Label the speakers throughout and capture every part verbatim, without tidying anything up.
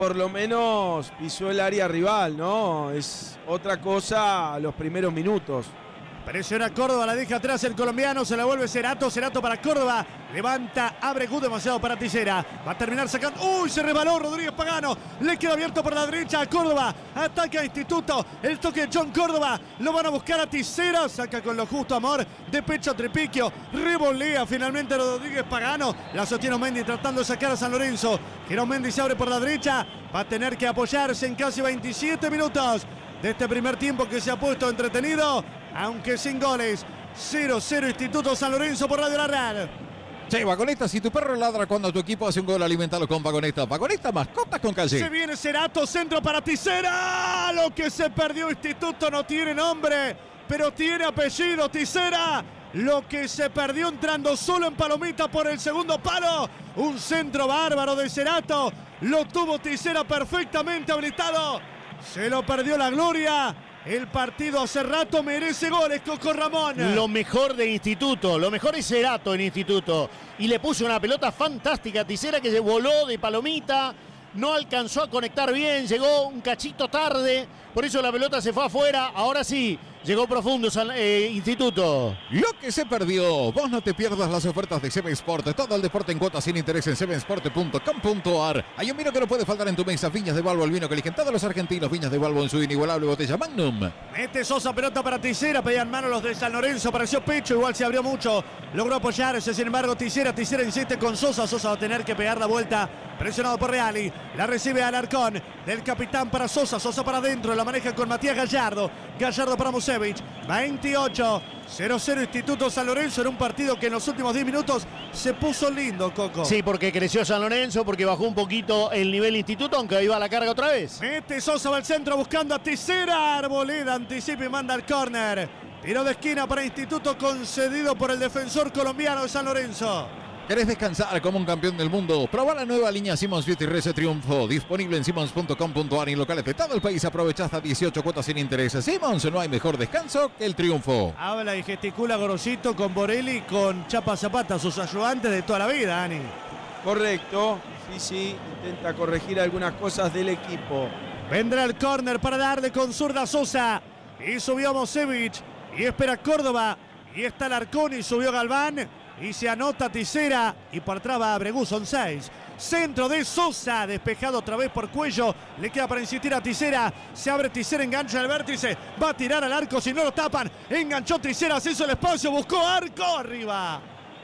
Speaker 1: Por lo menos pisó el área rival, ¿no? Es otra cosa los primeros minutos.
Speaker 2: Presiona Córdoba, la deja atrás el colombiano, se la vuelve Cerato, Cerato para Córdoba, levanta, abre Gu, demasiado para Tisera, va a terminar sacando, uy, se rebaló Rodríguez Pagano, le queda abierto por la derecha a Córdoba, ataca a Instituto, el toque de John Córdoba, lo van a buscar a Tisera, saca con lo justo Amor, de pecho Tripiquio, revolea finalmente Rodríguez Pagano, la sostiene Mendy tratando de sacar a San Lorenzo, Girón Mendy se abre por la derecha, va a tener que apoyarse en casi veintisiete minutos de este primer tiempo que se ha puesto entretenido, aunque sin goles. cero cero Instituto San Lorenzo por Radio La Red.
Speaker 3: Che, Vagoneta, si tu perro ladra cuando tu equipo hace un gol, alimentalo con Vagoneta. Vagoneta, mascotas con calle.
Speaker 2: Se viene Cerato, centro para Tisera. Lo que se perdió Instituto no tiene nombre, pero tiene apellido, Tisera. Lo que se perdió entrando solo en palomita por el segundo palo. Un centro bárbaro de Cerato. Lo tuvo Tisera perfectamente habilitado. Se lo perdió la gloria. El partido hace rato merece goles, Coco Ramón.
Speaker 4: Lo mejor de Instituto, lo mejor es Cerato en Instituto. Y le puso una pelota fantástica a Tisera que se voló de palomita. No alcanzó a conectar bien, llegó un cachito tarde. Por eso la pelota se fue afuera. Ahora sí, llegó profundo eh, Instituto.
Speaker 3: Lo que se perdió. Vos no te pierdas las ofertas de Seven Sport. Todo el deporte en cuotas sin interés en seven sport punto com punto a r. Hay un vino que no puede faltar en tu mesa. Viñas de Balbo, el vino que eligen todos los argentinos. Viñas de Balbo en su inigualable botella Magnum.
Speaker 2: Mete Sosa, pelota para Tisera. Pedían mano los de San Lorenzo. Apareció pecho, igual se abrió mucho. Logró apoyarse, sin embargo, Tisera. Tisera insiste con Sosa. Sosa va a tener que pegar la vuelta. Presionado por Reali. La recibe Alarcón. Del capitán para Sosa. Sosa para adentro. La maneja con Matías Gallardo. Gallardo para Musevich. veintiocho. cero cero Instituto San Lorenzo en un partido que en los últimos diez minutos se puso lindo, Coco.
Speaker 4: Sí, porque creció San Lorenzo, porque bajó un poquito el nivel Instituto, aunque iba a la carga otra vez.
Speaker 2: Mete Sosa, va al centro buscando a Tisera. Arboleda anticipa y manda al córner. Tiro de esquina para Instituto concedido por el defensor colombiano de San Lorenzo.
Speaker 3: ¿Querés descansar como un campeón del mundo? Proba la nueva línea Simmons Beauty Rese Triunfo. Disponible en simmons punto com punto a r y en locales de todo el país. Aprovecha hasta dieciocho cuotas sin intereses. Simmons, no hay mejor descanso que el triunfo.
Speaker 2: Habla y gesticula Gorosito con Borelli, con Chapa Zapata, sus ayudantes de toda la vida, Dani.
Speaker 1: Correcto. Sí, sí. Intenta corregir algunas cosas del equipo.
Speaker 2: Vendrá el córner para darle con zurda Sosa. Y subió Mosevich. Y espera Córdoba. Y está Larcón y subió Galván. Y se anota Tisera. Y por atrás va Abregú, son seis. Centro de Sosa. Despejado otra vez por Cuello. Le queda para insistir a Tisera. Se abre Tisera, engancha el vértice. Va a tirar al arco si no lo tapan. Enganchó Tisera, se hizo el espacio. Buscó arco arriba.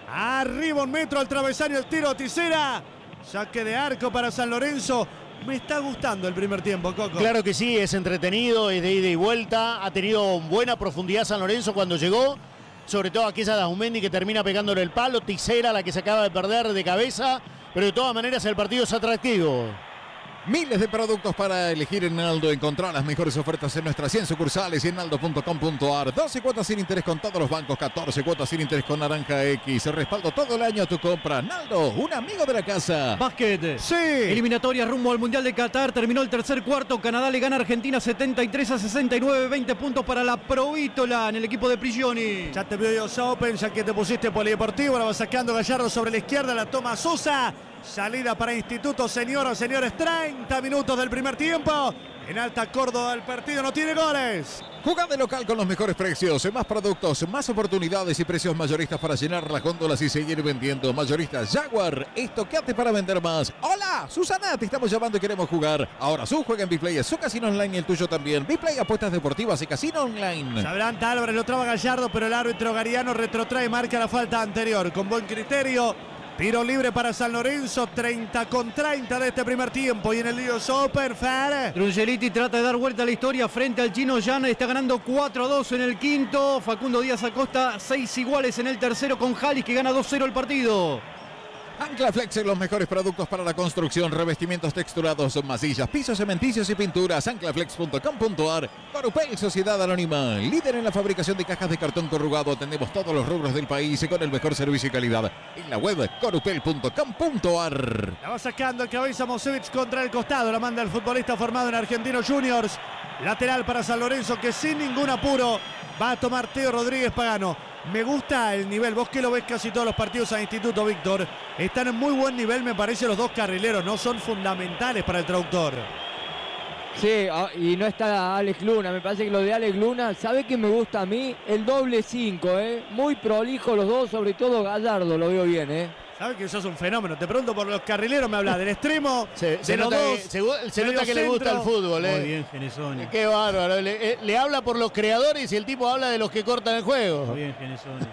Speaker 2: Arriba un metro al travesaño el tiro de Tisera. Saque de arco para San Lorenzo. Me está gustando el primer tiempo, Coco.
Speaker 4: Claro que sí, es entretenido, es de ida y vuelta. Ha tenido buena profundidad San Lorenzo cuando llegó. Sobre todo aquella de Aumendi que termina pegándole el palo. Tisera la que se acaba de perder de cabeza. Pero de todas maneras el partido es atractivo.
Speaker 3: Miles de productos para elegir en Naldo. Encontrar las mejores ofertas en nuestras cien sucursales y en naldo punto com punto a r. doce cuotas sin interés con todos los bancos. catorce cuotas sin interés con Naranja X. Respaldo todo el año a tu compra. Naldo, un amigo de la casa.
Speaker 5: Básquet.
Speaker 2: Sí.
Speaker 5: Eliminatoria rumbo al Mundial de Qatar. Terminó el tercer cuarto. Canadá le gana a Argentina setenta y tres a sesenta y nueve. veinte puntos para la Provítola en el equipo de Prigioni.
Speaker 2: Ya te vio Dios Open, ya que te pusiste polideportivo. Ahora va sacando Gallardo sobre la izquierda. La toma Sosa. Salida para Instituto, señoras, señores. treinta minutos del primer tiempo. En Alta Córdoba el partido no tiene goles.
Speaker 3: Jugá de local con los mejores precios, más productos, más oportunidades y precios mayoristas para llenar las góndolas y seguir vendiendo. Mayoristas Jaguar, estoqueate para vender más. Hola, Susana, te estamos llamando y queremos jugar. Ahora su juega en Biplay, es su casino online y el tuyo también. Biplay, apuestas deportivas y casino online.
Speaker 2: Sabranta Álvarez lo traba Gallardo, pero el árbitro Gariano retrotrae y marca la falta anterior. Con buen criterio. Tiro libre para San Lorenzo, treinta con treinta de este primer tiempo. Y en el lío Open, Fer.
Speaker 5: Trungeliti trata de dar vuelta a la historia frente al chino Jan. Está ganando cuatro a dos en el quinto. Facundo Díaz Acosta, seis iguales en el tercero con Jalis, que gana dos cero el partido.
Speaker 3: Anclaflex, los mejores productos para la construcción, revestimientos texturados, masillas, pisos cementicios y pinturas. anclaflex punto com punto a r. Corupel, Sociedad Anónima, líder en la fabricación de cajas de cartón corrugado. Atendemos todos los rubros del país con el mejor servicio y calidad. En la web corupel punto com punto a r.
Speaker 2: La va sacando el cabeza Mosevich contra el costado. La manda el futbolista formado en Argentinos Juniors. Lateral para San Lorenzo que sin ningún apuro va a tomar Teo Rodríguez Pagano. Me gusta el nivel. Vos que lo ves casi todos los partidos a Instituto, Víctor. Están en muy buen nivel, me parece, los dos carrileros. No son fundamentales para el traductor.
Speaker 6: Sí, y no está Alex Luna. Me parece que lo de Alex Luna, ¿sabe qué me gusta a mí? El doble cinco, ¿eh? Muy prolijo los dos, sobre todo Gallardo, lo veo bien, ¿eh?
Speaker 2: Sabes que sos un fenómeno. Te pregunto por los carrileros, me habla del extremo.
Speaker 4: Se,
Speaker 2: de
Speaker 4: se
Speaker 2: los
Speaker 4: nota,
Speaker 2: dos,
Speaker 4: que, se, se nota que le gusta el fútbol, ¿eh?
Speaker 5: Muy bien, Genesoni.
Speaker 4: Qué bárbaro. Le, eh, le habla por los creadores y el tipo habla de los que cortan el juego.
Speaker 5: Muy bien, Genesoni.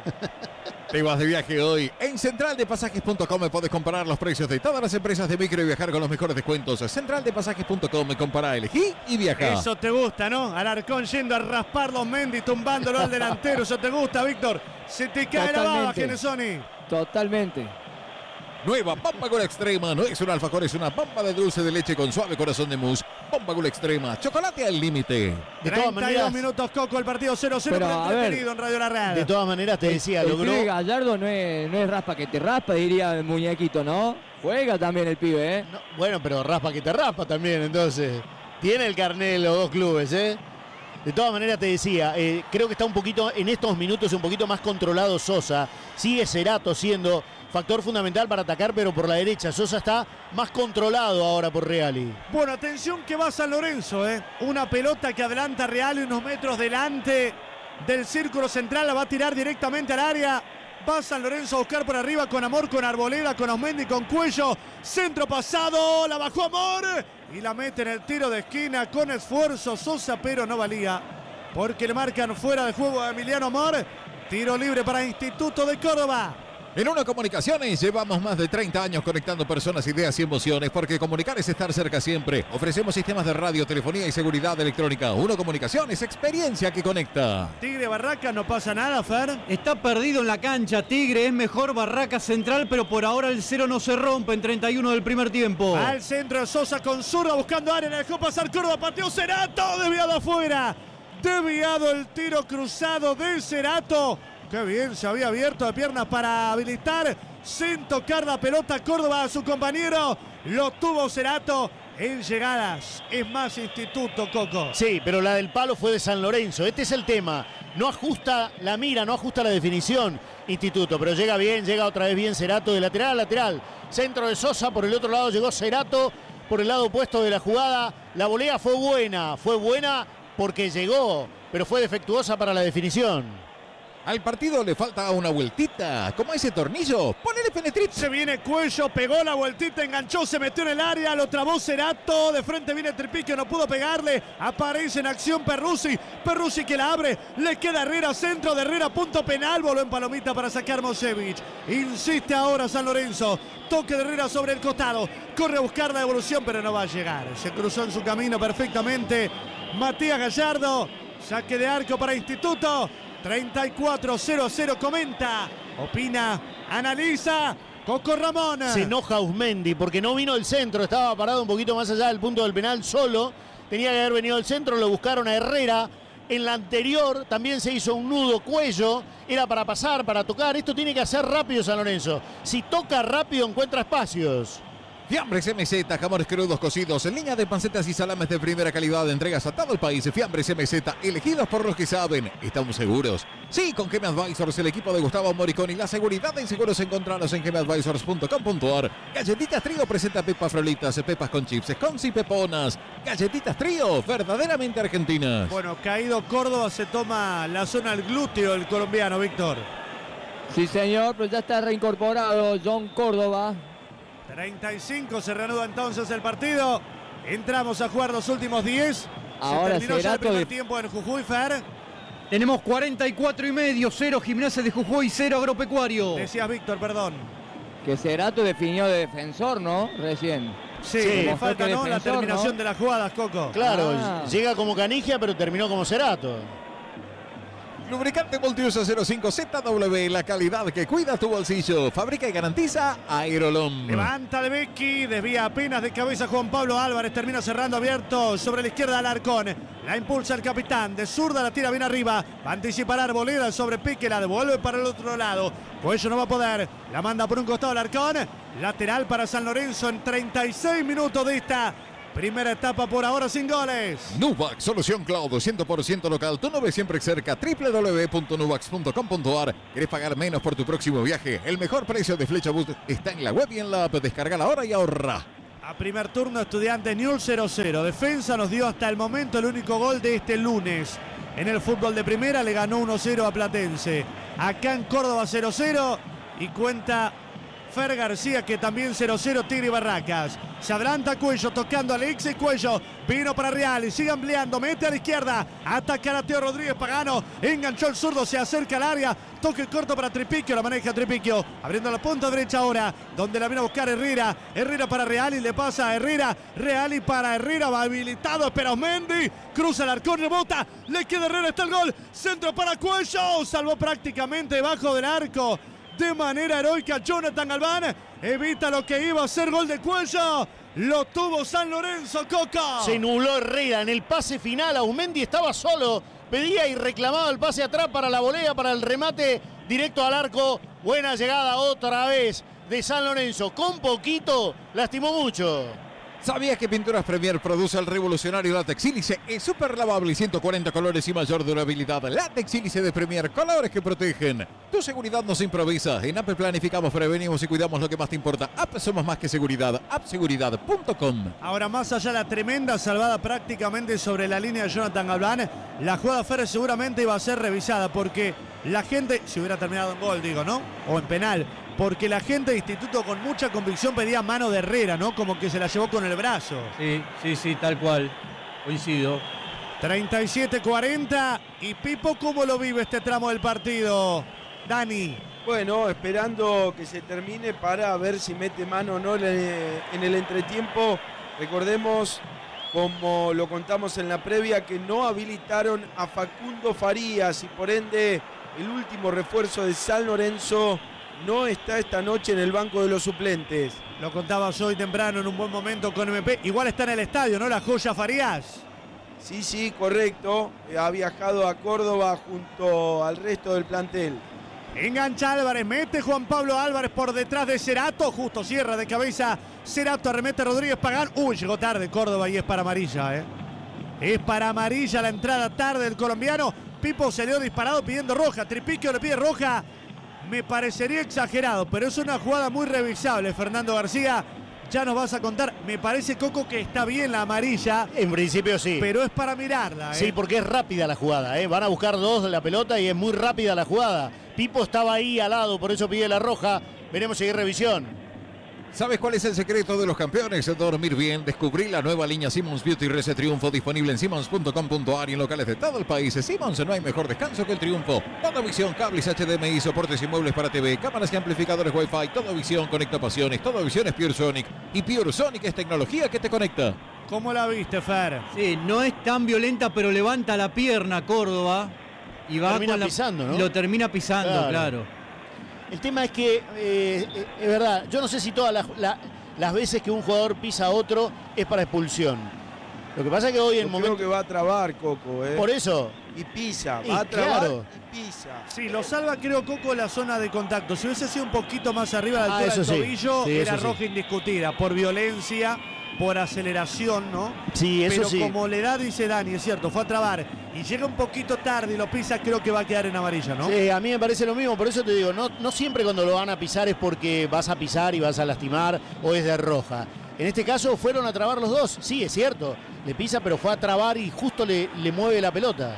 Speaker 3: Te vas de viaje hoy. En central de pasajes punto com podés comparar los precios de todas las empresas de micro y viajar con los mejores descuentos. central de pasajes punto com, compara, elegí y viaja.
Speaker 2: Eso te gusta, ¿no? Alarcón yendo a raspar los Mendy, tumbándolo al delantero. Eso te gusta, Víctor. Se te cae la baba, Genesoni.
Speaker 6: Totalmente.
Speaker 3: Nueva Bomba Gol Extrema. No es un alfajor, es una bomba de dulce de leche con suave corazón de mousse. Bomba Gol Extrema. Chocolate al límite.
Speaker 4: De todas
Speaker 2: treinta y dos
Speaker 4: maneras,
Speaker 2: minutos, Coco, el partido cero cero.
Speaker 6: Pero, a ver,
Speaker 2: entretenido en Radio La Red.
Speaker 4: de todas maneras te decía,
Speaker 6: el
Speaker 4: logró.
Speaker 6: pibe Gallardo no es, no es raspa que te raspa, diría el muñequito, ¿no? Juega también el pibe, ¿eh?
Speaker 4: No, bueno, pero raspa que te raspa también, entonces. Tiene el carnet de los dos clubes, ¿eh? De todas maneras te decía, eh, creo que está un poquito, en estos minutos, un poquito más controlado Sosa. Sigue Cerato siendo factor fundamental para atacar, pero por la derecha. Sosa está más controlado ahora por Reali.
Speaker 2: Bueno, atención que va San Lorenzo, ¿eh? Una pelota que adelanta Reali unos metros delante del círculo central. La va a tirar directamente al área. Va San Lorenzo a buscar por arriba con Amor, con Arboleda, con Osmendi, con Cuello. Centro pasado, la bajó Amor y la mete en el tiro de esquina con esfuerzo Sosa, pero no valía porque le marcan fuera de juego a Emiliano Amor. Tiro libre para Instituto de Córdoba.
Speaker 3: En Uno Comunicaciones llevamos más de treinta años conectando personas, ideas y emociones, porque comunicar es estar cerca siempre. Ofrecemos sistemas de radio, telefonía y seguridad electrónica. Uno Comunicaciones, experiencia que conecta.
Speaker 2: Tigre Barraca, no pasa nada, Fer.
Speaker 5: Está perdido en la cancha, Tigre. Es mejor Barraca Central, pero por ahora el cero no se rompe en treinta y uno del primer tiempo.
Speaker 2: Al centro de Sosa con zurda buscando área, le dejó pasar Córdoba, pateó Cerato, desviado afuera. Desviado el tiro cruzado de Cerato. Qué bien, se había abierto de piernas para habilitar sin tocar la pelota Córdoba a su compañero. Lo tuvo Cerato en llegadas. Es más Instituto, Coco.
Speaker 4: Sí, pero la del palo fue de San Lorenzo. Este es el tema. No ajusta la mira, no ajusta la definición Instituto, pero llega bien, llega otra vez bien Cerato de lateral a lateral. Centro de Sosa, por el otro lado llegó Cerato, por el lado opuesto de la jugada. La volea fue buena, fue buena porque llegó, pero fue defectuosa para la definición.
Speaker 3: Al partido le falta una vueltita. Como ese tornillo, ponele penetrito.
Speaker 2: Se viene Cuello, pegó la vueltita, enganchó, se metió en el área, lo trabó Cerato. De frente viene Tripiquio, no pudo pegarle. Aparece en acción Perruzzi. Perruzzi que la abre, le queda Herrera, centro de Herrera, punto penal. Voló en palomita para sacar Mosevich. Insiste ahora San Lorenzo. Toque de Herrera sobre el costado. Corre a buscar la devolución, pero no va a llegar. Se cruzó en su camino perfectamente Matías Gallardo. Saque de arco para Instituto. treinta y cuatro cero cero, comenta, opina, analiza Coco Ramón.
Speaker 4: Se enoja Usmendi porque no vino el centro, estaba parado un poquito más allá del punto del penal solo. Tenía que haber venido el centro, lo buscaron a Herrera. En la anterior también se hizo un nudo Cuello, era para pasar, para tocar. Esto tiene que hacer rápido San Lorenzo. Si toca rápido encuentra espacios.
Speaker 3: Fiambres M Z, jamones crudos cocidos, en línea de pancetas y salames de primera calidad, entregas a todo el país. Fiambres M Z, elegidos por los que saben. ¿Estamos seguros? Sí, con Geme Advisors, el equipo de Gustavo Moriconi. La seguridad en seguros encontraros en geme advisors punto com punto ar. Galletitas Trío presenta pepas frolitas, pepas con chips, con y peponas. Galletitas Trío, verdaderamente argentinas.
Speaker 2: Bueno, caído Córdoba, se toma la zona del glúteo el colombiano, Víctor.
Speaker 6: Sí, señor, pero ya está reincorporado John Córdoba.
Speaker 2: treinta y cinco, se reanuda entonces el partido. Entramos a jugar los últimos diez.
Speaker 6: Ahora
Speaker 2: se terminó ya el
Speaker 6: Cerato
Speaker 2: primer
Speaker 6: de...
Speaker 2: tiempo en Jujuy, Fer.
Speaker 5: Tenemos cuarenta y cuatro y medio, cero Gimnasia de Jujuy, cero Agropecuario.
Speaker 2: Decías, Víctor, perdón.
Speaker 6: Que Cerato definió de defensor, ¿no? Recién.
Speaker 2: Sí,
Speaker 4: Sí,
Speaker 2: le
Speaker 6: como
Speaker 2: falta,
Speaker 6: toque
Speaker 2: ¿no? La
Speaker 6: defensor,
Speaker 2: terminación
Speaker 6: ¿no?
Speaker 2: de las jugadas, Coco.
Speaker 4: Claro,
Speaker 6: Ah.
Speaker 4: llega como Canigia pero terminó como Cerato.
Speaker 3: Lubricante Multiuso cero cinco Z W, la calidad que cuida tu bolsillo. Fabrica y garantiza Aerolom.
Speaker 2: Levanta de Becky, desvía apenas de cabeza Juan Pablo Álvarez, termina cerrando abierto sobre la izquierda Alarcón. La impulsa el capitán, de zurda la tira bien arriba, va a anticipar Arboleda sobre Pique, la devuelve para el otro lado. Cuello no va a poder, la manda por un costado Alarcón. Lateral para San Lorenzo en treinta y seis minutos de esta Primera etapa por ahora sin goles.
Speaker 3: Nuvax, solución cloud, cien por ciento local. Tu nube siempre cerca. doble u doble u doble u punto nuvax punto com punto a r. ¿Querés pagar menos por tu próximo viaje? El mejor precio de Flecha Bus está en la web y en la app. Descargala ahora y ahorra.
Speaker 2: A primer turno, Estudiantes Newell's cero cero. Defensa nos dio hasta el momento el único gol de este lunes. En el fútbol de primera le ganó uno cero a Platense. Acá en Córdoba cero cero y cuenta Fer García, que también cero cero Tigre y Barracas. Se adelanta Cuello, tocando a Alexis Cuello. Vino para Real y sigue ampliando. Mete a la izquierda. Ataca a Teo Rodríguez Pagano. Enganchó el zurdo, se acerca al área. Toque corto para Tripiquio, la maneja Tripiquio. Abriendo la punta derecha ahora, donde la viene a buscar Herrera. Herrera para Real y le pasa a Herrera. Real y para Herrera, va habilitado. Espera Osmendi. Cruza el arcón, rebota. Le queda Herrera, está el gol. Centro para Cuello. Salvó prácticamente debajo del arco. De manera heroica, Jonathan Galván evita lo que iba a ser gol de Cuello. Lo tuvo San Lorenzo, Coca.
Speaker 4: Se nubló Herrera en el pase final. Aumendi estaba solo. Pedía y reclamaba el pase atrás para la volea, para el remate directo al arco. Buena llegada otra vez de San Lorenzo. Con poquito, lastimó mucho.
Speaker 3: ¿Sabías que Pinturas Premier produce el revolucionario látex sílice? Es súper lavable, ciento cuarenta colores y mayor durabilidad. Látex sílice de Premier, colores que protegen. Tu seguridad nos improvisa. En App planificamos, prevenimos y cuidamos lo que más te importa. App somos más que seguridad. app seguridad punto com.
Speaker 2: Ahora, más allá de la tremenda salvada prácticamente sobre la línea de Jonathan Galván, la jugada Fer seguramente iba a ser revisada porque la gente, si hubiera terminado en gol, digo, ¿no? O en penal. Porque la gente de Instituto con mucha convicción pedía mano de Herrera, ¿no? Como que se la llevó con el brazo.
Speaker 5: Sí, sí, sí, tal cual. Coincido.
Speaker 2: treinta y siete cuarenta. Y Pipo, ¿cómo lo vive este tramo del partido? Dani.
Speaker 1: Bueno, esperando que se termine para ver si mete mano o no en el entretiempo. Recordemos, como lo contamos en la previa, que no habilitaron a Facundo Farías y por ende el último refuerzo de San Lorenzo no está esta noche en el banco de los suplentes.
Speaker 2: Lo contabas hoy temprano en un buen momento con M P. Igual está en el estadio, ¿no? La joya Farías.
Speaker 1: Sí, sí, correcto. Ha viajado a Córdoba junto al resto del plantel.
Speaker 2: Engancha Álvarez, mete Juan Pablo Álvarez por detrás de Cerato. Justo cierra de cabeza Cerato, arremete Rodríguez Pagán. Uy, llegó tarde Córdoba y es para amarilla, ¿eh? Es para amarilla la entrada tarde del colombiano. Pipo salió disparado pidiendo roja. Tripiquio le pide roja. Me parecería exagerado, pero es una jugada muy revisable. Fernando García, ya nos vas a contar. Me parece, Coco, que está bien la amarilla.
Speaker 4: En principio sí.
Speaker 2: Pero es para mirarla, ¿eh?
Speaker 4: Sí, porque es rápida la jugada, ¿eh? Van a buscar dos de la pelota y es muy rápida la jugada. Pipo estaba ahí al lado, por eso pide la roja. Veremos si hay revisión.
Speaker 3: ¿Sabes cuál es el secreto de los campeones? Dormir bien. Descubrí la nueva línea Simmons Beauty Reset Triunfo disponible en simmons punto com punto a r y en locales de todo el país. Simmons, no hay mejor descanso que el triunfo. Toda visión, cables H D M I, soportes y muebles para T V, cámaras y amplificadores Wi-Fi. Toda visión conecta pasiones. Toda visión es Pure Sonic. Y Pure Sonic es tecnología que te conecta.
Speaker 2: ¿Cómo la viste, Fer?
Speaker 5: Sí, no es tan violenta, pero levanta la pierna Córdoba. Y va
Speaker 4: termina
Speaker 5: con la,
Speaker 4: pisando, ¿no?
Speaker 5: Lo termina pisando, claro. claro.
Speaker 4: El tema es que, eh, eh, es verdad, yo no sé si todas las, la, las veces que un jugador pisa a otro es para expulsión. Lo que pasa es que hoy en
Speaker 1: Yo
Speaker 4: momento...
Speaker 1: creo que va a trabar, Coco, ¿eh?
Speaker 4: Por eso.
Speaker 1: Y pisa,
Speaker 4: Y
Speaker 1: va a trabar
Speaker 4: claro.
Speaker 1: y pisa.
Speaker 2: Sí, lo salva, creo, Coco, en la zona de contacto. Si hubiese sido un poquito más arriba de la
Speaker 4: Ah,
Speaker 2: altura del
Speaker 4: eso sí.
Speaker 2: tobillo,
Speaker 4: Sí,
Speaker 2: era
Speaker 4: eso sí.
Speaker 2: roja indiscutida. Por violencia, por aceleración, ¿no?
Speaker 4: Sí, eso
Speaker 2: Pero
Speaker 4: sí.
Speaker 2: como le da, dice Dani, es cierto, fue a trabar y llega un poquito tarde y lo pisa, creo que va a quedar en amarilla, ¿no?
Speaker 4: Sí, a mí me parece lo mismo, por eso te digo, no, no siempre cuando lo van a pisar es porque vas a pisar y vas a lastimar o es de roja. En este caso fueron a trabar los dos, sí, es cierto, le pisa pero fue a trabar y justo le, le mueve la pelota.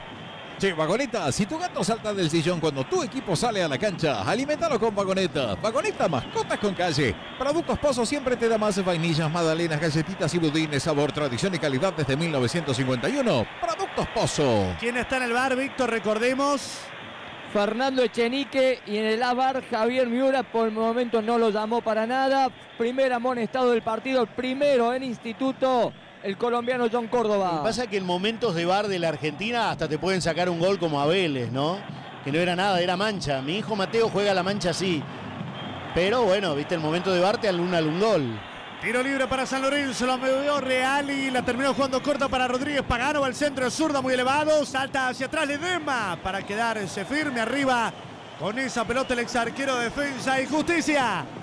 Speaker 3: Che, Vagoneta, si tu gato salta del sillón cuando tu equipo sale a la cancha, alimentalo con Vagoneta. Vagoneta, mascotas con calle. Productos Pozo siempre te da más vainillas, magdalenas, galletitas y budines, sabor, tradición y calidad desde mil novecientos cincuenta y uno. Productos Pozo.
Speaker 2: ¿Quién está en el bar, Víctor? Recordemos.
Speaker 6: Fernando Echenique y en el A B A R Javier Miura, por el momento no lo llamó para nada. Primer amonestado del partido, el primero en Instituto, el colombiano John Córdoba.
Speaker 4: Lo que pasa es que en momentos de bar de la Argentina hasta te pueden sacar un gol como a Vélez, ¿no? Que no era nada, era mancha. Mi hijo Mateo juega la mancha así. Pero bueno, viste, el momento de bar te aluna un gol.
Speaker 2: Tiro libre para San Lorenzo, la movió Real y la terminó jugando corta para Rodríguez Pagano, va al centro de zurda muy elevado, salta hacia atrás Ledesma para quedarse firme arriba con esa pelota el ex arquero de Defensa y Justicia.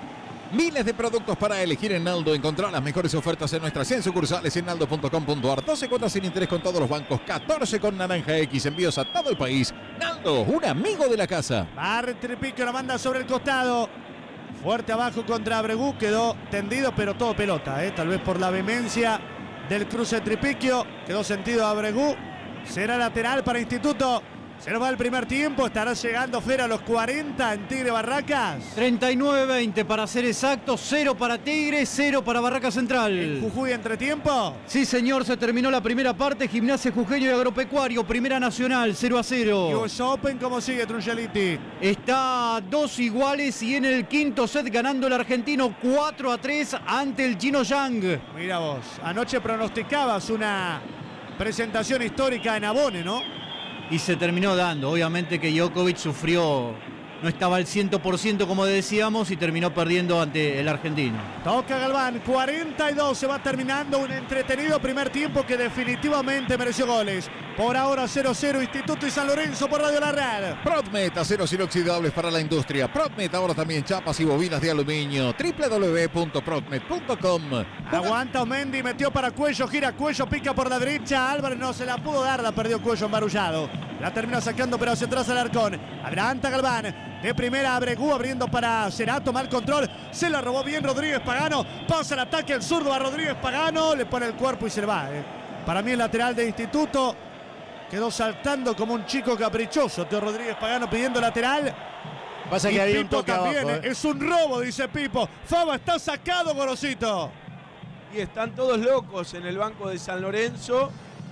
Speaker 3: Miles de productos para elegir en Naldo. Encontrar las mejores ofertas en nuestras cien sucursales en naldo punto com punto ar. doce cuotas sin interés con todos los bancos, catorce con Naranja X. Envíos a todo el país. Naldo, un amigo de la casa.
Speaker 2: Bar Tripiquio la manda sobre el costado. Fuerte abajo contra Abregú. Quedó tendido, pero todo pelota. ¿eh? Tal vez por la vehemencia del cruce Tripiquio. Quedó sentido Abregú. Será lateral para Instituto. Se nos va el primer tiempo, estará llegando Fer a los cuarenta en Tigre Barracas.
Speaker 5: treinta y nueve veinte para ser exacto, cero para Tigre, cero para Barracas Central.
Speaker 2: ¿En Jujuy entretiempo?
Speaker 5: Sí señor, se terminó la primera parte, Gimnasia Jujeño y Agropecuario, Primera Nacional, cero a cero.
Speaker 2: ¿Y U S Open cómo sigue Trungeliti?
Speaker 5: Está dos iguales y en el quinto set ganando el argentino cuatro a tres ante el chino Yang.
Speaker 2: Mira vos, anoche pronosticabas una presentación histórica en Abone, ¿no?
Speaker 5: Y se terminó dando. Obviamente que Djokovic sufrió, no estaba al cien por ciento como decíamos y terminó perdiendo ante el argentino.
Speaker 2: Toca Galván, cuarenta y dos, se va terminando un entretenido primer tiempo que definitivamente mereció goles. Por ahora cero cero Instituto y San Lorenzo por Radio La Red.
Speaker 3: Prodmet, aceros inoxidables para la industria. Prodmet, ahora también chapas y bobinas de aluminio. doble u doble u doble u punto prodmet punto com.
Speaker 2: Aguanta Omendi, metió para Cuello, gira Cuello, pica por la derecha. Álvarez no se la pudo dar, la perdió Cuello embarullado. La termina sacando, pero hacia atrás Alarcón. Adelanta Galván. De primera Abregú abriendo para Cerato, mal control. Se la robó bien Rodríguez Pagano. Pasa el ataque el zurdo a Rodríguez Pagano. Le pone el cuerpo y se le va. Eh. Para mí el lateral de Instituto quedó saltando como un chico caprichoso. Teo Rodríguez Pagano pidiendo lateral.
Speaker 4: Pasa
Speaker 2: y
Speaker 4: que había un
Speaker 2: Pipo
Speaker 4: toque
Speaker 2: también.
Speaker 4: abajo,
Speaker 2: eh. Es un robo, dice Pipo. Faba está sacado, Gorosito.
Speaker 1: Y están todos locos en el banco de San Lorenzo.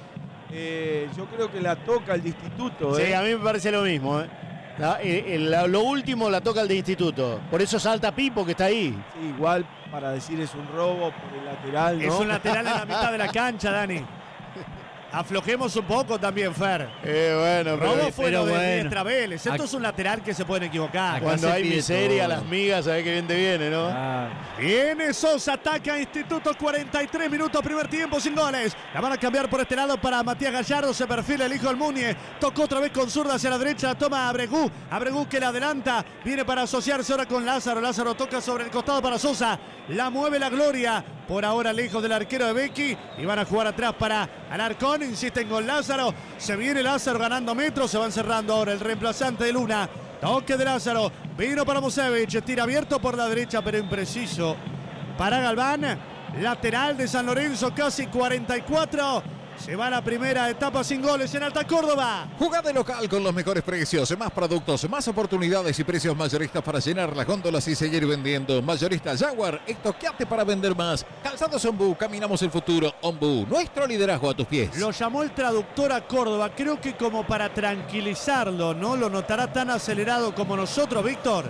Speaker 1: Eh, yo creo que la toca el de Instituto.
Speaker 4: Sí,
Speaker 1: ¿eh?
Speaker 4: a mí me parece lo mismo. ¿eh? La, el, el, lo último la toca el de Instituto. Por eso salta Pipo que está ahí.
Speaker 1: Sí, igual para decir es un robo por el lateral, ¿no?
Speaker 2: Es un lateral en la mitad de la cancha, Dani. Aflojemos un poco también, Fer.
Speaker 4: Eh, bueno,
Speaker 2: Robo
Speaker 4: pero,
Speaker 2: fue
Speaker 5: pero
Speaker 2: lo de
Speaker 5: bueno.
Speaker 2: Diestra Vélez. Esto
Speaker 5: Ac-
Speaker 2: es un lateral que se pueden equivocar.
Speaker 5: Acá
Speaker 4: cuando
Speaker 5: se
Speaker 4: hay
Speaker 5: pide
Speaker 4: miseria,
Speaker 5: todo.
Speaker 4: las migas, sabés que bien te viene, ¿no?
Speaker 5: Ah,
Speaker 2: Viene Sosa, ataca Instituto, cuarenta y tres minutos, primer tiempo, sin goles. La van a cambiar por este lado para Matías Gallardo, se perfila el hijo del Muñe. Tocó otra vez con zurda hacia la derecha, la toma Abregú. Abregú que la adelanta, viene para asociarse ahora con Lázaro. Lázaro toca sobre el costado para Sosa. La mueve la Gloria, por ahora lejos del arquero de Becky. Y van a jugar atrás para Alarcón, insisten con Lázaro. Se viene Lázaro ganando metros, se van cerrando ahora el reemplazante de Luna. Toque de Lázaro, vino para Musevich, tira abierto por la derecha pero impreciso para Galván. Lateral de San Lorenzo, casi cuarenta y cuatro. Se va la primera etapa sin goles en Alta Córdoba.
Speaker 3: Jugá de local con los mejores precios, más productos, más oportunidades y precios mayoristas para llenar las góndolas y seguir vendiendo. Mayorista Jaguar, estoqueate para vender más. Calzados Ombú, caminamos el futuro. Ombú, nuestro liderazgo a tus pies.
Speaker 2: Lo llamó el traductor a Córdoba, creo que como para tranquilizarlo, ¿no? Lo notará tan acelerado como nosotros, Víctor.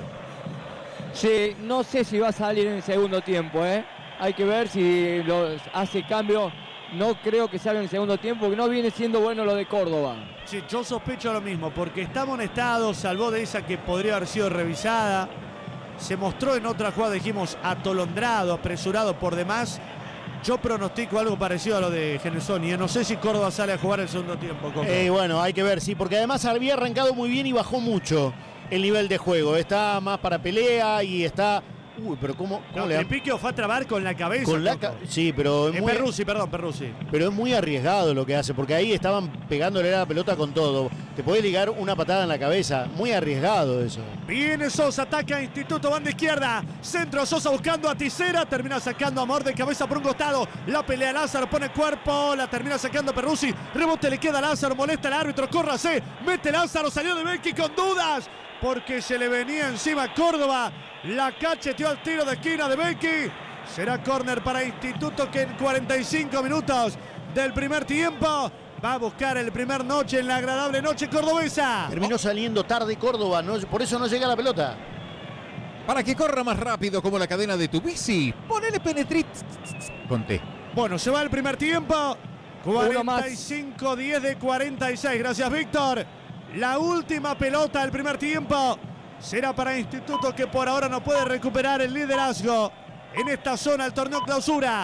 Speaker 6: Sí, no sé si va a salir en el segundo tiempo, ¿eh? Hay que ver si lo hace cambio. No creo que salga en el segundo tiempo, que no viene siendo bueno lo de Córdoba.
Speaker 2: Sí, yo sospecho lo mismo, porque está amonestado, salvó de esa que podría haber sido revisada. Se mostró en otra jugada, dijimos, atolondrado, apresurado por demás. Yo pronostico algo parecido a lo de Genesoni. No sé si Córdoba sale a jugar el segundo tiempo.
Speaker 4: Eh, bueno, hay que ver, sí, porque además había arrancado muy bien y bajó mucho el nivel de juego. Está más para pelea y está... Uy, pero ¿cómo, cómo
Speaker 2: No,
Speaker 4: le dan?
Speaker 2: Tripiquio fue a trabar con la cabeza.
Speaker 4: Con la
Speaker 2: Coco.
Speaker 4: ca- Sí, pero es,
Speaker 2: Eh,
Speaker 4: muy,
Speaker 2: Perruzzi, perdón, Perruzzi.
Speaker 4: pero es muy arriesgado lo que hace, porque ahí estaban pegándole la pelota con todo. Te puede ligar una patada en la cabeza. Muy arriesgado eso.
Speaker 2: Viene Sosa, ataca Instituto, banda izquierda. Centro, Sosa buscando a Tisera. Termina sacando a Amor de cabeza por un costado. La pelea Lázaro, pone cuerpo. La termina sacando Perruzzi. Rebote le queda a Lázaro, molesta al árbitro. Córrase. Mete Lázaro, salió de Becky con dudas. Porque se le venía encima a Córdoba. La cacheteó al tiro de esquina de Becky. Será córner para Instituto que en cuarenta y cinco minutos del primer tiempo va a buscar el primer noche en la agradable noche cordobesa.
Speaker 4: Terminó saliendo tarde Córdoba, no, por eso no llega la pelota.
Speaker 3: Para que corra más rápido como la cadena de tu bici, ponele Penetrit con T.
Speaker 2: Bueno, se va el primer tiempo.
Speaker 6: Uno más.
Speaker 2: cuarenta y cinco diez de cuarenta y seis. Gracias, Víctor. La última pelota del primer tiempo será para Instituto, que por ahora no puede recuperar el liderazgo en esta zona del torneo clausura.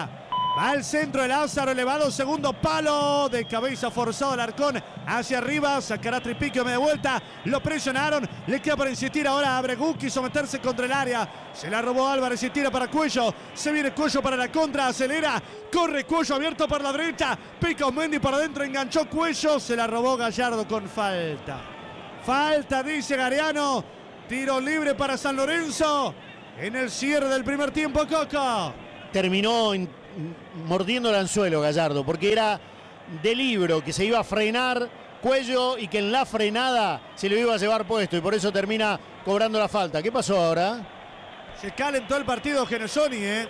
Speaker 2: Va al centro de Lázaro, elevado, segundo palo, de cabeza forzado Alarcón, hacia arriba, sacará Tripiquio, media vuelta, lo presionaron, le queda para insistir ahora a Abregú, quiso meterse contra el área, se la robó Álvarez y tira para Cuello, se viene Cuello para la contra, acelera, corre Cuello abierto por la derecha, pica Osmendi para adentro, enganchó Cuello, se la robó Gallardo con falta. Falta, dice Gariano, tiro libre para San Lorenzo, en el cierre del primer tiempo, Coco.
Speaker 4: Terminó en mordiendo el anzuelo Gallardo, porque era de libro que se iba a frenar Cuello y que en la frenada se lo iba a llevar puesto y por eso termina cobrando la falta. ¿Qué pasó ahora?
Speaker 2: Se calentó el partido Genesoni, ¿eh?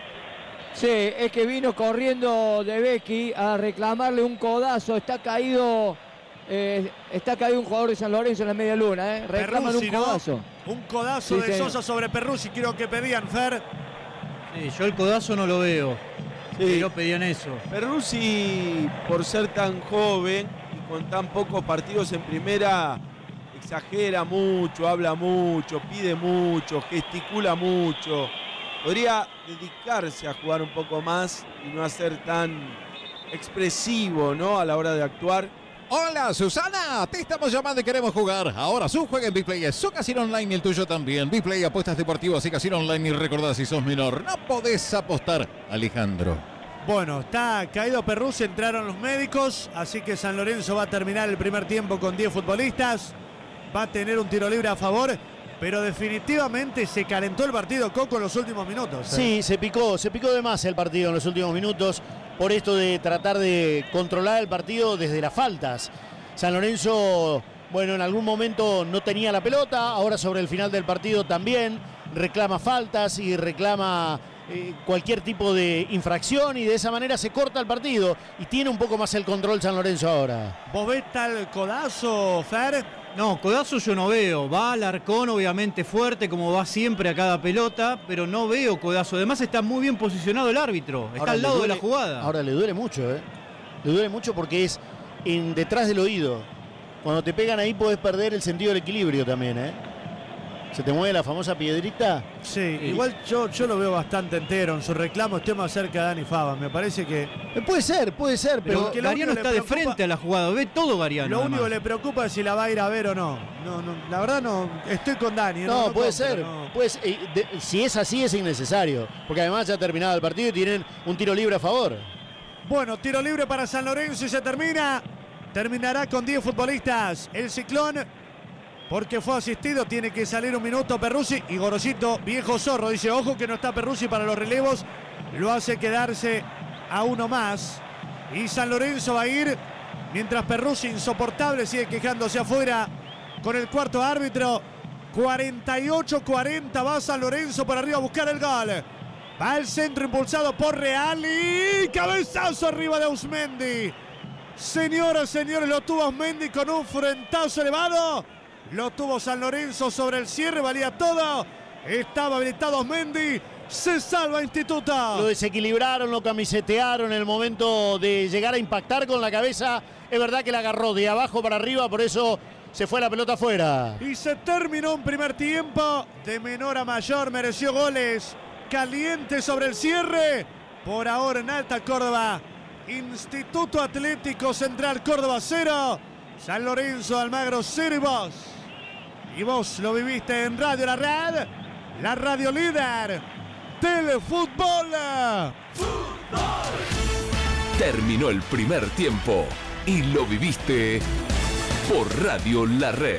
Speaker 6: Sí, es que vino corriendo De Becchi a reclamarle un codazo, está caído, eh, está caído un jugador de San Lorenzo en la media luna, ¿eh? Reclaman
Speaker 2: Perruzzi,
Speaker 6: un
Speaker 2: ¿no?
Speaker 6: codazo.
Speaker 2: Un codazo
Speaker 6: Sí,
Speaker 2: de
Speaker 6: señor.
Speaker 2: Sosa sobre Perruzzi, creo que pedían, Fer.
Speaker 5: Sí, yo el codazo no lo veo.
Speaker 1: Sí.
Speaker 5: Pero pedían eso.
Speaker 1: Perruzzi, por ser tan joven y con tan pocos partidos en primera, exagera mucho, habla mucho, pide mucho, gesticula mucho. Podría dedicarse a jugar un poco más y no ser tan expresivo, ¿no?, a la hora de actuar.
Speaker 3: Hola Susana, te estamos llamando y queremos jugar. Ahora su juega en Biplay, es su casino online y el tuyo también. Biplay, apuestas deportivas y casino online. Y recordá, si sos menor, no podés apostar. Alejandro.
Speaker 2: Bueno, está caído Perruzzi, entraron los médicos, así que San Lorenzo va a terminar el primer tiempo con diez futbolistas. Va a tener un tiro libre a favor, pero definitivamente se calentó el partido, Coco, en los últimos minutos. ¿eh?
Speaker 4: Sí, se picó, se picó de más el partido en los últimos minutos por esto de tratar de controlar el partido desde las faltas. San Lorenzo, bueno, en algún momento no tenía la pelota, ahora sobre el final del partido también reclama faltas y reclama eh, cualquier tipo de infracción y de esa manera se corta el partido y tiene un poco más el control San Lorenzo ahora.
Speaker 2: ¿Vos ves tal codazo, Fer?
Speaker 5: No, codazo yo no veo. Va Alarcón obviamente fuerte como va siempre a cada pelota, pero no veo codazo. Además está muy bien posicionado el árbitro. Está
Speaker 4: Ahora
Speaker 5: al
Speaker 4: le
Speaker 5: lado
Speaker 4: duele-
Speaker 5: de la jugada.
Speaker 4: Ahora le duele mucho, ¿eh? Le duele mucho porque es en, detrás del oído. Cuando te pegan ahí podés perder el sentido del equilibrio también, ¿eh? Se te mueve la famosa piedrita.
Speaker 2: Sí, igual yo, yo lo veo bastante entero. En su reclamo estoy más cerca de Dani Fava. Me parece que
Speaker 4: Eh, Puede ser, puede ser,
Speaker 5: pero
Speaker 4: pero...
Speaker 2: que lo
Speaker 5: Gariano
Speaker 2: único que
Speaker 5: está
Speaker 2: le
Speaker 5: de
Speaker 2: preocupa-
Speaker 5: frente a la jugada. Ve todo Gariano.
Speaker 2: lo único
Speaker 5: además.
Speaker 2: que le preocupa es si la va a ir a ver o no. No, no, la verdad no, estoy con Dani. ¿eh?
Speaker 4: No, puede
Speaker 2: compro,
Speaker 4: ser.
Speaker 2: no.
Speaker 4: Puede ser. Eh, de- si es así es innecesario. Porque además ya ha terminado el partido y tienen un tiro libre a favor.
Speaker 2: Bueno, tiro libre para San Lorenzo y se termina. Terminará con diez futbolistas. El Ciclón, porque fue asistido, tiene que salir un minuto Perruzzi. Y Gorosito, viejo zorro, dice, ojo que no está Perruzzi para los relevos. Lo hace quedarse a uno más. Y San Lorenzo va a ir, mientras Perruzzi, insoportable, sigue quejándose afuera con el cuarto árbitro. cuarenta y ocho cuarenta va San Lorenzo para arriba a buscar el gol. Va al centro impulsado por Real y cabezazo arriba de Ausmendi. Señoras, señores, lo tuvo Ausmendi con un frentazo elevado. Lo tuvo San Lorenzo sobre el cierre, valía todo. Estaba habilitado Ausmendi. Se salva Instituto.
Speaker 4: Lo desequilibraron, lo camisetearon en el momento de llegar a impactar con la cabeza. Es verdad que la agarró de abajo para arriba, por eso se fue la pelota afuera.
Speaker 2: Y se terminó un primer tiempo de menor a mayor. Mereció goles. Caliente sobre el cierre. Por ahora en Alta Córdoba. Instituto Atlético Central Córdoba cero. San Lorenzo Almagro cero y vos. Y vos lo viviste en Radio La Red. La radio líder del fútbol.
Speaker 7: Terminó el primer tiempo y lo viviste por Radio La Red.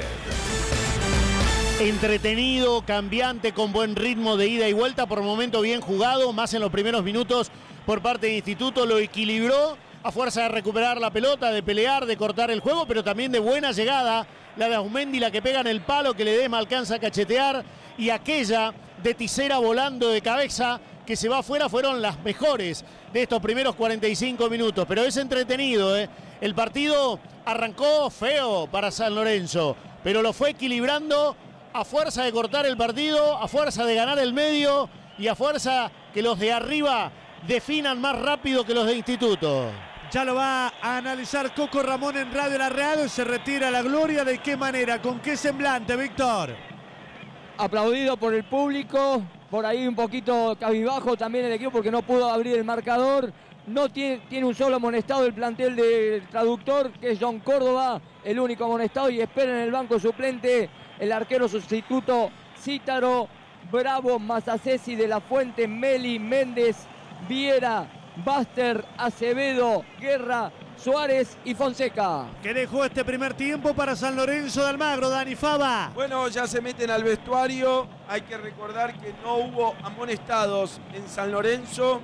Speaker 4: Entretenido, cambiante, con buen ritmo de ida y vuelta, por momento bien jugado, más en los primeros minutos por parte de Instituto, lo equilibró a fuerza de recuperar la pelota, de pelear, de cortar el juego, pero también de buena llegada, la de Ausmendi, la que pega en el palo, que Ledesma alcanza a cachetear, y aquella de Tisera volando de cabeza, que se va afuera, fueron las mejores de estos primeros cuarenta y cinco minutos, pero es entretenido, ¿eh? El partido arrancó feo para San Lorenzo, pero lo fue equilibrando a fuerza de cortar el partido, a fuerza de ganar el medio y a fuerza que los de arriba definan más rápido que los de Instituto.
Speaker 2: Ya lo va a analizar Coco Ramón en Radio La Real. Se retira la gloria. ¿De qué manera? ¿Con qué semblante, Víctor?
Speaker 6: Aplaudido por el público, por ahí un poquito cabizbajo también el equipo porque no pudo abrir el marcador. No tiene, tiene un solo amonestado el plantel del traductor, que es John Córdoba, el único amonestado, y espera en el banco suplente el arquero sustituto Cítaro, Bravo, Masacesi, De la Fuente, Meli, Méndez, Viera, Buster, Acevedo, Guerra, Suárez y Fonseca.
Speaker 2: ¿Qué dejó este primer tiempo para San Lorenzo de Almagro, Dani Faba?
Speaker 1: Bueno, ya se meten al vestuario. Hay que recordar que no hubo amonestados en San Lorenzo.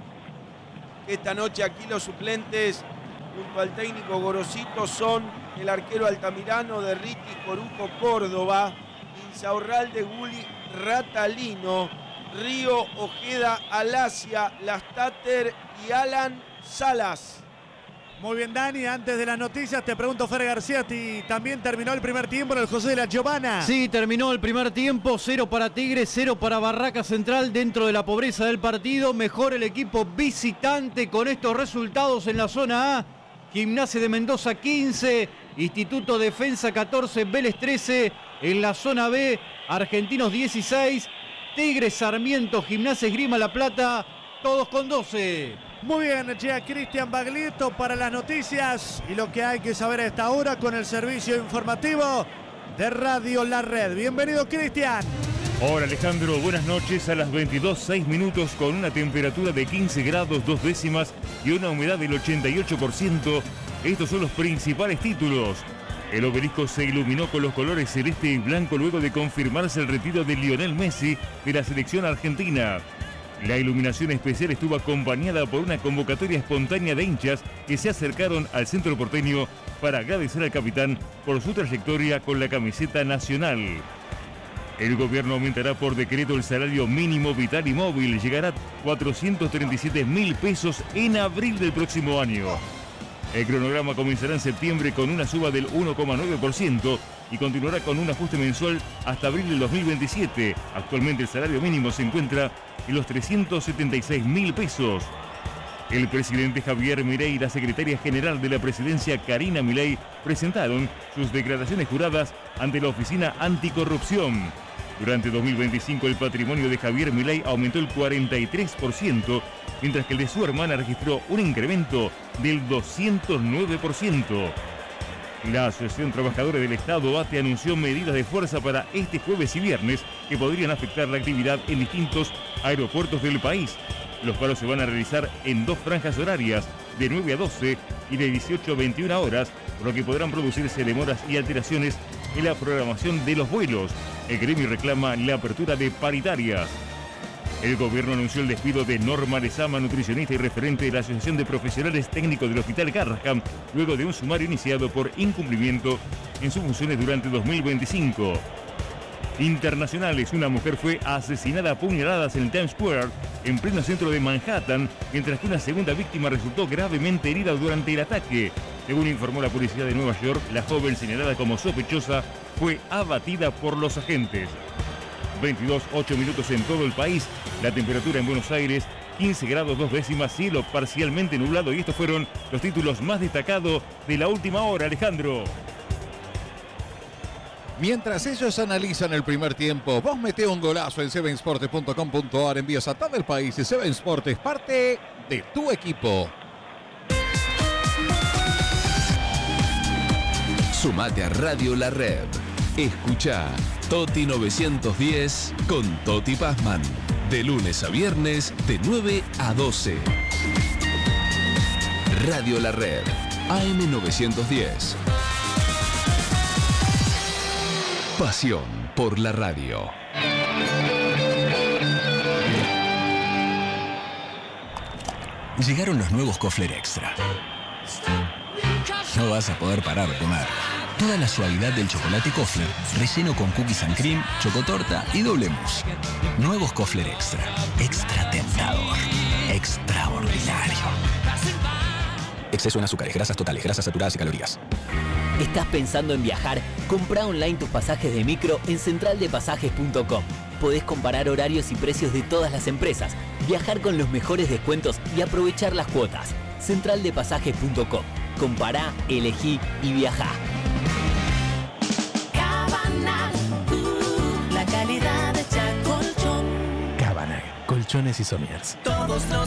Speaker 1: Esta noche aquí los suplentes junto al técnico Gorosito son el arquero Altamirano, de Riti, Corujo, Córdoba, Insaurralde, Guli, Ratalino, Río, Ojeda, Alasia, Lastater y Alan Salas.
Speaker 2: Muy bien, Dani, antes de las noticias te pregunto, Fer García, ¿también terminó el primer tiempo en el José de la Giovanna?
Speaker 5: Sí, terminó el primer tiempo, cero para Tigre, cero para Barraca Central, dentro de la pobreza del partido. Mejor el equipo visitante con estos resultados en la zona A. Gimnasia de Mendoza quince, Instituto Defensa catorce, Vélez trece. En la zona B, Argentinos dieciséis, Tigre, Sarmiento, Gimnasia Esgrima La Plata, todos con doce.
Speaker 2: Muy bien, llega Cristian Baglietto para las noticias y lo que hay que saber a esta hora con el servicio informativo de Radio La Red. Bienvenido, Cristian.
Speaker 8: Hola, Alejandro, buenas noches. A las veintidós, seis minutos, con una temperatura de quince grados dos décimas y una humedad del ochenta y ocho por ciento. Estos son los principales títulos. El obelisco se iluminó con los colores celeste y blanco luego de confirmarse el retiro de Lionel Messi de la selección argentina. La iluminación especial estuvo acompañada por una convocatoria espontánea de hinchas que se acercaron al centro porteño para agradecer al capitán por su trayectoria con la camiseta nacional. El gobierno aumentará por decreto el salario mínimo vital y móvil. Llegará a cuatrocientos treinta y siete mil pesos en abril del próximo año. El cronograma comenzará en septiembre con una suba del uno coma nueve por ciento y continuará con un ajuste mensual hasta abril del dos mil veintisiete. Actualmente el salario mínimo se encuentra en los trescientos setenta y seis mil pesos. El presidente Javier Milei y la secretaria general de la presidencia Karina Milei presentaron sus declaraciones juradas ante la Oficina Anticorrupción. Durante dos mil veinticinco el patrimonio de Javier Milei aumentó el cuarenta y tres por ciento, mientras que el de su hermana registró un incremento del doscientos nueve por ciento. La Asociación Trabajadora del Estado, ATE, anunció medidas de fuerza para este jueves y viernes que podrían afectar la actividad en distintos aeropuertos del país. Los paros se van a realizar en dos franjas horarias, de nueve a doce y de dieciocho a veintiuna horas, por lo que podrán producirse demoras y alteraciones en la programación de los vuelos. El gremio reclama la apertura de paritarias. El gobierno anunció el despido de Norma Lezama, nutricionista y referente de la Asociación de Profesionales Técnicos del Hospital Garrahan, luego de un sumario iniciado por incumplimiento en sus funciones durante dos mil veinticinco. Internacionales, una mujer fue asesinada a puñaladas en el Times Square, en pleno centro de Manhattan, mientras que una segunda víctima resultó gravemente herida durante el ataque. Según informó la policía de Nueva York, la joven señalada como sospechosa fue abatida por los agentes. veintidós, ocho minutos en todo el país. La temperatura en Buenos Aires, quince grados dos décimas, cielo parcialmente nublado. Y estos fueron los títulos más destacados de la última hora, Alejandro.
Speaker 3: Mientras ellos analizan el primer tiempo, vos meté un golazo en seven sports punto com punto ar. Envíos a todo el país y seven Sport es parte de tu equipo.
Speaker 7: Sumate a Radio La Red. Escucha Toti novecientos diez con Toti Pazman. De lunes a viernes, de nueve a doce. Radio La Red, A M novecientos diez. Pasión por la radio.
Speaker 9: Llegaron los nuevos Kofler Extra. No vas a poder parar de comer. Toda la suavidad del chocolate Kofler, relleno con cookies and cream, chocotorta y doble mousse. Nuevos Kofler Extra. Extra tentador. Extraordinario. Exceso en azúcares, grasas totales, grasas saturadas y calorías.
Speaker 10: ¿Estás pensando en viajar? Comprá online tus pasajes de micro en central de pasajes punto com. Podés comparar horarios y precios de todas las empresas, viajar con los mejores descuentos y aprovechar las cuotas. central de pasajes punto com. Compará, elegí y viajá.
Speaker 11: Cabana, uh, la calidad de Chacolchón.
Speaker 9: Cabana,
Speaker 11: colchones y sommiers.
Speaker 12: Todos los